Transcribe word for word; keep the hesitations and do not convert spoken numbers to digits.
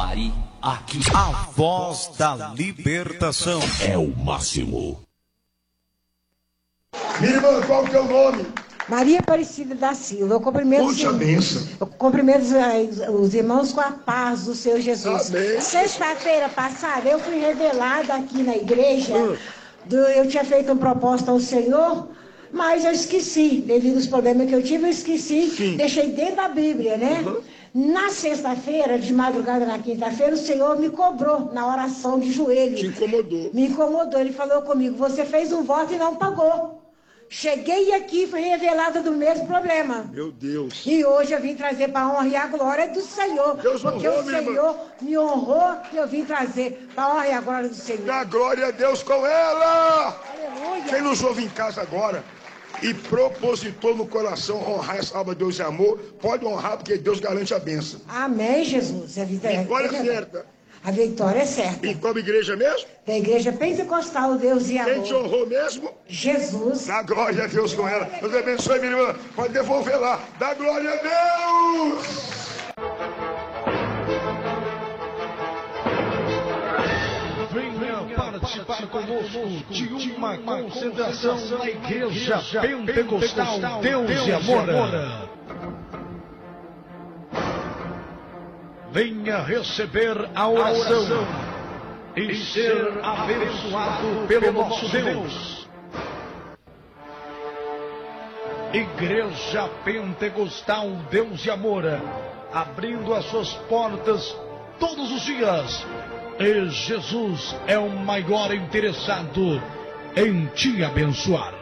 Pare aqui. A voz da libertação é o máximo. Minha irmã, qual que é o nome? Maria Aparecida da Silva. Eu cumprimento, Conte a bênção. Eu cumprimento os, os irmãos com a paz do Senhor Jesus. Amém. Sexta-feira passada, eu fui revelada aqui na igreja. Hum. Do, eu tinha feito uma proposta ao Senhor, mas eu esqueci. Devido aos problemas que eu tive, eu esqueci. Sim. Deixei dentro da Bíblia, né? Uhum. Na sexta-feira, de madrugada na quinta-feira, o Senhor me cobrou na oração de joelho. Te incomodou. Me incomodou. Ele falou comigo, você fez um voto e não pagou. Cheguei aqui, fui revelada do mesmo problema. Meu Deus. E hoje eu vim trazer para a honra e a glória do Senhor. Deus porque honrou, o minha irmã. Senhor me honrou e eu vim trazer para a honra e a glória do Senhor. Dá glória a Deus com ela. Aleluia. Quem nos ouve em casa agora e propositou no coração honrar essa alma de Deus e amor, pode honrar porque Deus garante a bênção. Amém, Jesus. A vitória, Vitória é certa. A vitória é certa. E qual igreja mesmo? Da igreja pentecostal, Deus e amor. Quem te honrou mesmo? Jesus. Dá glória a Deus com ela. Deus abençoe, minha irmã. Pode devolver lá. Dá glória a Deus. Venha participar conosco de uma concentração na Igreja Pentecostal Deus e Amor. Venha receber a oração e ser abençoado pelo nosso Deus. Igreja Pentecostal Deus e Amor, abrindo as suas portas todos os dias. E Jesus é o maior interessado em te abençoar.